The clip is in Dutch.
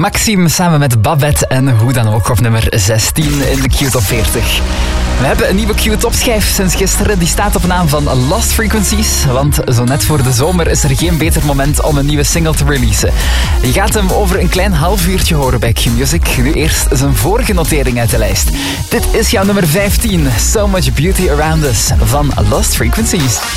Maxime samen met Babette en hoe dan ook op nummer 16 in de Q-top 40. We hebben een nieuwe Q-topschijf sinds gisteren. Die staat op naam van Lost Frequencies. Want zo net voor de zomer is er geen beter moment om een nieuwe single te releasen. Je gaat hem over een klein half uurtje horen bij Q-Music. Nu eerst zijn vorige notering uit de lijst. Dit is jouw nummer 15. So Much Beauty Around Us van Lost Frequencies.